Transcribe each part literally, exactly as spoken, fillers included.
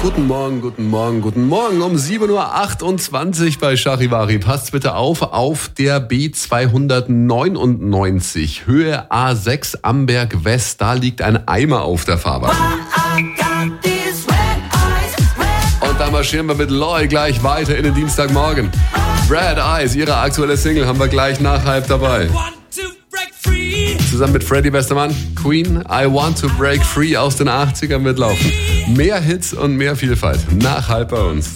Guten Morgen, guten Morgen, guten Morgen. Um sieben Uhr achtundzwanzig bei Charivari. Passt bitte auf, auf der B zweihundertneunundneunzig, Höhe A sechs, Amberg West. Da liegt ein Eimer auf der Fahrbahn. Und da marschieren wir mit Loy gleich weiter in den Dienstagmorgen. Red Eyes, ihre aktuelle Single, haben wir gleich nach halb dabei. Zusammen mit Freddy Westermann, Queen, I Want to Break Free aus den achtzigern wird laufen. Mehr Hits und mehr Vielfalt. Nach halb bei uns.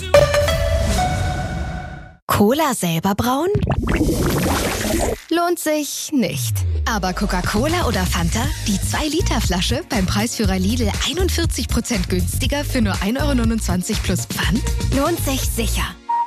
Cola selber brauen? Lohnt sich nicht. Aber Coca-Cola oder Fanta? Die zwei Liter Flasche beim Preisführer Lidl einundvierzig Prozent günstiger für nur ein Euro neunundzwanzig plus Pfand? Lohnt sich sicher.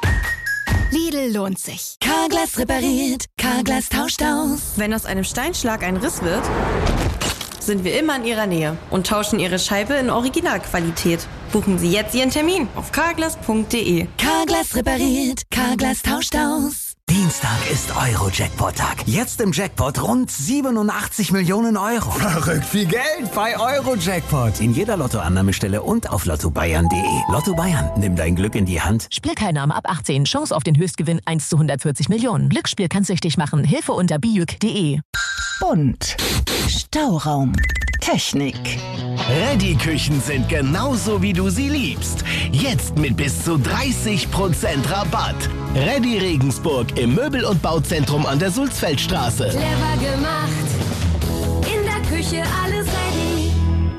Lidl lohnt sich. Carglass repariert, Carglass tauscht aus. Wenn aus einem Steinschlag ein Riss wird, sind wir immer in Ihrer Nähe und tauschen Ihre Scheibe in Originalqualität. Buchen Sie jetzt Ihren Termin auf carglass punkt de. Carglass repariert, Carglass tauscht aus. Dienstag ist Euro-Jackpot-Tag. Jetzt im Jackpot rund siebenundachtzig Millionen Euro. Verrückt viel Geld bei Euro-Jackpot. In jeder Lottoannahmestelle und auf lotto bayern punkt de. Lotto Bayern, nimm dein Glück in die Hand. Spielteilnahme ab achtzehn. Chance auf den Höchstgewinn eins zu hundertvierzig Millionen. Glücksspiel kann süchtig machen. Hilfe unter bijuk punkt de. Bunt. Stauraum. Technik. Reddy-Küchen sind genauso, wie du sie liebst. Jetzt mit bis zu dreißig Prozent Rabatt. Reddy Regensburg im Möbel- und Bauzentrum an der Sulzfeldstraße. Clever gemacht. In der Küche alles ready.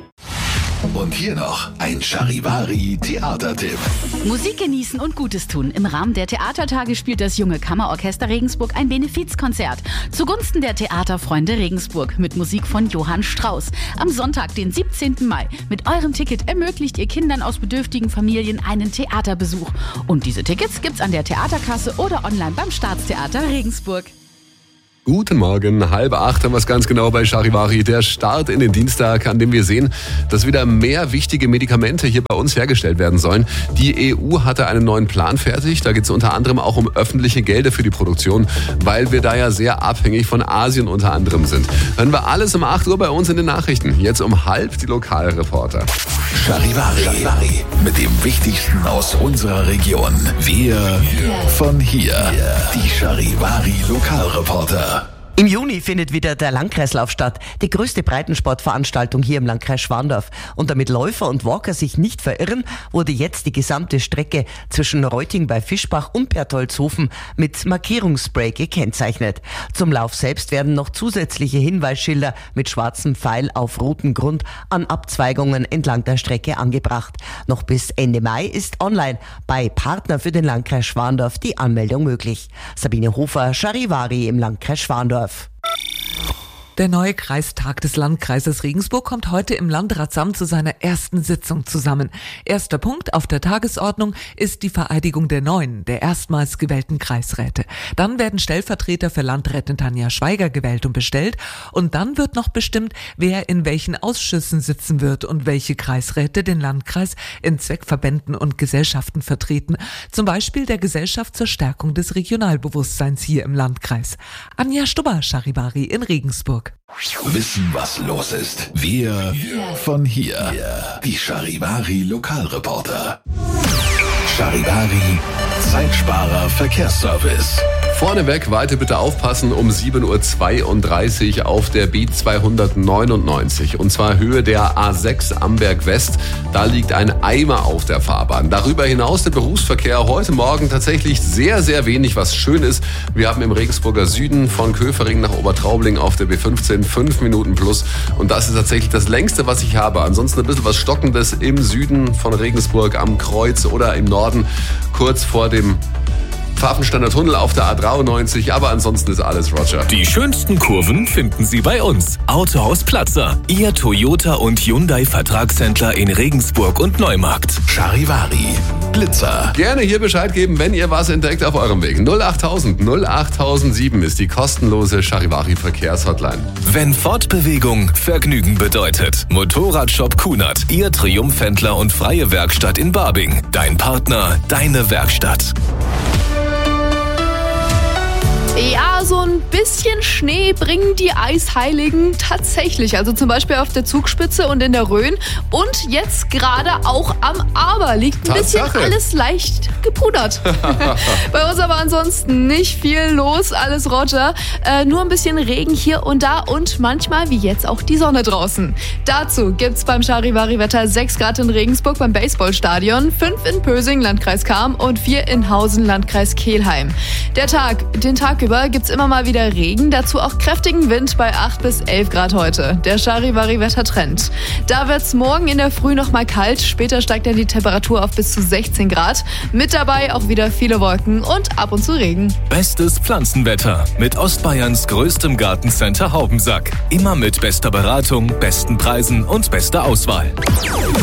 Und hier noch ein Charivari-Theatertipp. Musik genießen und Gutes tun. Im Rahmen der Theatertage spielt das Junge Kammerorchester Regensburg ein Benefizkonzert zugunsten der Theaterfreunde Regensburg mit Musik von Johann Strauss. Am Sonntag, den siebzehnten Mai. Mit eurem Ticket ermöglicht ihr Kindern aus bedürftigen Familien einen Theaterbesuch. Und diese Tickets gibt's an der Theaterkasse oder online beim Staatstheater Regensburg. Guten Morgen, halb acht haben wir es ganz genau bei Charivari. Der Start in den Dienstag, an dem wir sehen, dass wieder mehr wichtige Medikamente hier bei uns hergestellt werden sollen. Die E U hatte einen neuen Plan fertig. Da geht es unter anderem auch um öffentliche Gelder für die Produktion, weil wir da ja sehr abhängig von Asien unter anderem sind. Hören wir alles um acht Uhr bei uns in den Nachrichten. Jetzt um halb die Lokalreporter. Charivari, Charivari. Mit dem Wichtigsten aus unserer Region. Wir von hier. Die Charivari Lokalreporter. Im Juni findet wieder der Landkreislauf statt, die größte Breitensportveranstaltung hier im Landkreis Schwandorf. Und damit Läufer und Walker sich nicht verirren, wurde jetzt die gesamte Strecke zwischen Reuting bei Fischbach und Bertholdshofen mit Markierungsspray gekennzeichnet. Zum Lauf selbst werden noch zusätzliche Hinweisschilder mit schwarzem Pfeil auf rotem Grund an Abzweigungen entlang der Strecke angebracht. Noch bis Ende Mai ist online bei Partner für den Landkreis Schwandorf die Anmeldung möglich. Sabine Hofer, Charivari im Landkreis Schwandorf. Der neue Kreistag des Landkreises Regensburg kommt heute im Landratsamt zu seiner ersten Sitzung zusammen. Erster Punkt auf der Tagesordnung ist die Vereidigung der neuen, der erstmals gewählten Kreisräte. Dann werden Stellvertreter für Landrätin Tanja Schweiger gewählt und bestellt. Und dann wird noch bestimmt, wer in welchen Ausschüssen sitzen wird und welche Kreisräte den Landkreis in Zweckverbänden und Gesellschaften vertreten. Zum Beispiel der Gesellschaft zur Stärkung des Regionalbewusstseins hier im Landkreis. Anja Stubber, Charivari in Regensburg. Wissen, was los ist. Wir von hier. Die Charivari Lokalreporter. Charivari Zeitsparer Verkehrsservice. Vorneweg, weiter bitte aufpassen, um sieben Uhr zweiunddreißig auf der B zweihundertneunundneunzig. Und zwar Höhe der A sechs Amberg West. Da liegt ein Eimer auf der Fahrbahn. Darüber hinaus der Berufsverkehr heute Morgen tatsächlich sehr, sehr wenig, was schön ist. Wir haben im Regensburger Süden von Köfering nach Obertraubling auf der B fünfzehn fünf Minuten plus. Und das ist tatsächlich das längste, was ich habe. Ansonsten ein bisschen was Stockendes im Süden von Regensburg am Kreuz oder im Norden, kurz vor dem Pfaffensteiner Tunnel auf der A dreiundneunzig, aber ansonsten ist alles Roger. Die schönsten Kurven finden Sie bei uns. Autohaus Platzer, Ihr Toyota und Hyundai Vertragshändler in Regensburg und Neumarkt. Charivari, Glitzer. Gerne hier Bescheid geben, wenn ihr was entdeckt auf eurem Weg. null achttausend null achttausendsieben ist die kostenlose Charivari Verkehrshotline. Wenn Fortbewegung Vergnügen bedeutet. Motorradshop Kunert, Ihr Triumphhändler und freie Werkstatt in Barbing. Dein Partner, deine Werkstatt. Ja, so ein bisschen Schnee bringen die Eisheiligen tatsächlich. Also zum Beispiel auf der Zugspitze und in der Rhön. Und jetzt gerade auch am Aber liegt ein Tatsache. bisschen alles leicht gepudert. Bei uns aber ansonsten nicht viel los, alles Roger. Äh, nur ein bisschen Regen hier und da und manchmal wie jetzt auch die Sonne draußen. Dazu gibt's beim Charivari-Wetter sechs Grad in Regensburg beim Baseballstadion, fünf in Pösing, Landkreis Cham und vier in Hausen, Landkreis Kelheim. Der Tag, den Tag über gibt's immer mal wieder Regen, dazu auch kräftigen Wind bei acht bis elf Grad heute. Der Charivari-Wetter-Trend. Da wird's morgen in der Früh noch mal kalt, später steigt dann die Temperatur auf bis zu sechzehn Grad. Mit dabei auch wieder viele Wolken und ab und zu Regen. Bestes Pflanzenwetter mit Ostbayerns größtem Gartencenter Haubensack. Immer mit bester Beratung, besten Preisen und bester Auswahl.